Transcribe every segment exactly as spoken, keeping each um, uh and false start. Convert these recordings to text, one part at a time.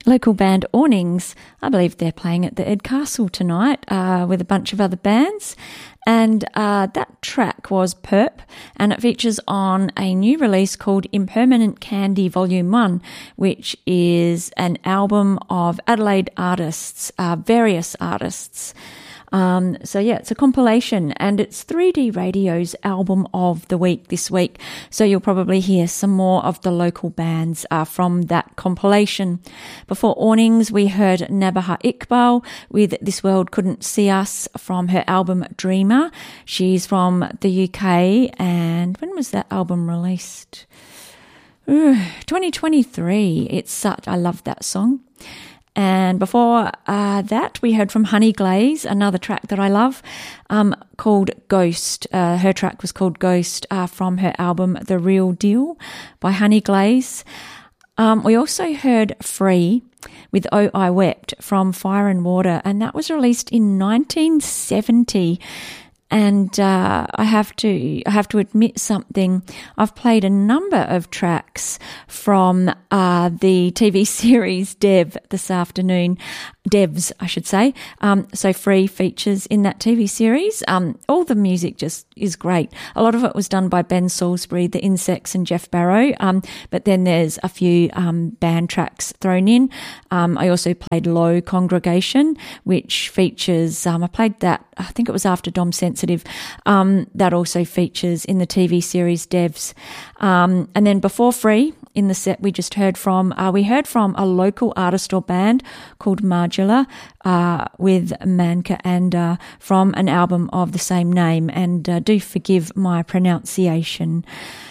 local band Awnings. I believe they're playing at the Ed Castle tonight uh, with a bunch of other bands. And uh, that track was Perp, and it features on a new release called Impermanent Candy Volume one, which is an album of Adelaide artists, uh, various artists. Um, so yeah, it's a compilation, and it's three D Radio's album of the week this week. So you'll probably hear some more of the local bands uh, from that compilation. Before Awnings, we heard Nabaha Iqbal with This World Couldn't See Us from her album Dreamer. She's from the U K, and when was that album released? Ooh, twenty twenty-three. It's such, I love that song. And before uh, that, we heard from Honey Glaze, another track that I love, um, called Ghost. Uh, her track was called Ghost uh, from her album The Real Deal by Honey Glaze. Um, we also heard Free with Oh I Wept from Fire and Water, and that was released in nineteen seventy. And uh, I have to I have to admit something. I've played a number of tracks from uh, the T V series Dev this afternoon. Devs, I should say. Um, so Free features in that T V series. Um, all the music just is great. A lot of it was done by Ben Salisbury, The Insects, and Jeff Barrow. Um, but then there's a few um, band tracks thrown in. Um, I also played Low Congregation, which features, um, I played that, I think it was after Dom Sensitive. Um, that also features in the T V series Devs. Um, and then before Free, in the set we just heard from, uh, we heard from a local artist or band called Margula uh, with Manka and uh, from an album of the same name. And uh, do forgive my pronunciation.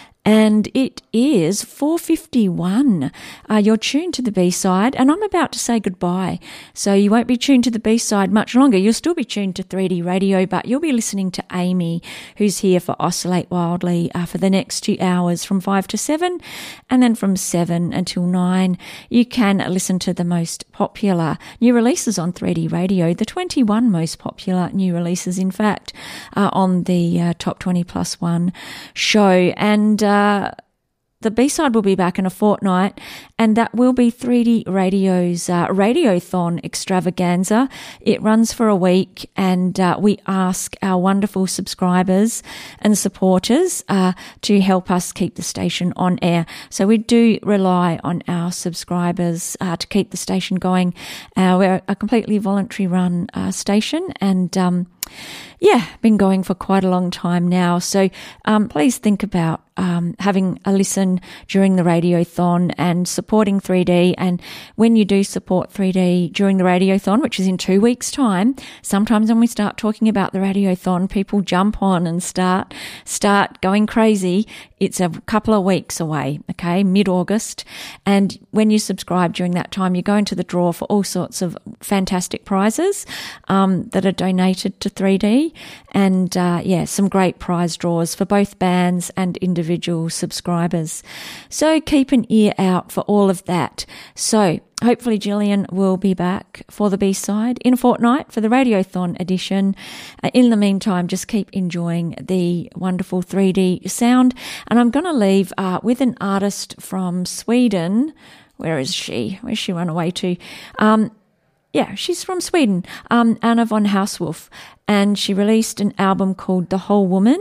And it is four fifty-one. Uh, you're tuned to the B-side, and I'm about to say goodbye. So you won't be tuned to the B-side much longer. You'll still be tuned to three D Radio, but you'll be listening to Amy, who's here for Oscillate Wildly uh, for the next two hours from five to seven, and then from seven until nine. You can listen to the most popular new releases on three D Radio, the twenty-one most popular new releases, in fact, uh, on the uh, Top twenty Plus One show. And uh, Uh, the B-side will be back in a fortnight, and that will be three D Radio's uh, Radiothon extravaganza. It runs for a week, and uh, we ask our wonderful subscribers and supporters uh, to help us keep the station on air. So we do rely on our subscribers uh, to keep the station going. Uh, we're a completely voluntary run uh, station, and um, yeah, been going for quite a long time now. So um, please think about um, having a listen during the Radiothon and supporting three D. And when you do support three D during the Radiothon, which is in two weeks' time, sometimes when we start talking about the Radiothon, people jump on and start start going crazy. It's a couple of weeks away, okay, mid-August. And when you subscribe during that time, you go into the draw for all sorts of fantastic prizes um, that are donated to three D. And, uh, yeah, some great prize draws for both bands and individual subscribers. So keep an ear out for all of that. So hopefully Gillian will be back for the B-side in a fortnight for the Radiothon edition. Uh, in the meantime, just keep enjoying the wonderful three D sound. And I'm going to leave uh, with an artist from Sweden. Where is she? Where's she run away to? Um, yeah, she's from Sweden, um, Anna von Hauswolf. And she released an album called The Whole Woman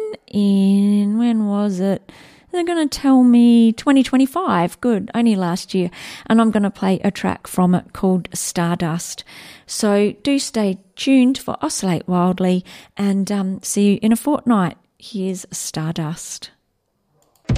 in, when was it? They're going to tell me twenty twenty-five. Good, only last year. And I'm going to play a track from it called Stardust. So do stay tuned for Oscillate Wildly, and um, see you in a fortnight. Here's Stardust.